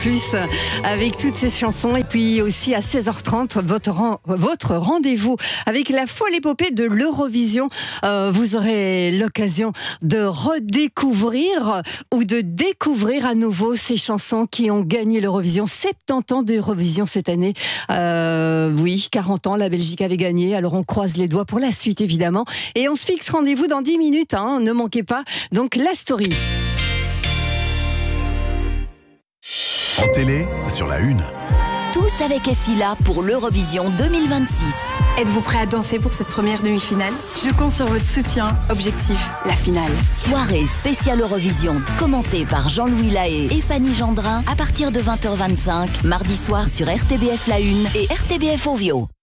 Plus avec toutes ces chansons et puis aussi à 16h30 votre rendez-vous avec la folle épopée de l'Eurovision. Vous aurez l'occasion de redécouvrir ou de découvrir à nouveau ces chansons qui ont gagné l'Eurovision. 70 ans d'Eurovision cette année. Oui, 40 ans, la Belgique avait gagné. Alors on croise les doigts pour la suite évidemment. Et on se fixe rendez-vous dans 10 minutes, hein, ne manquez pas. Donc la story. En télé, sur la une. Tous avec Essila pour l'Eurovision 2026. Êtes-vous prêt à danser pour cette première demi-finale? Je compte sur votre soutien. Objectif, la finale. Soirée spéciale Eurovision, commentée par Jean-Louis Lahaye et Fanny Gendrin à partir de 20h25, mardi soir sur RTBF La Une et RTBF Ovio.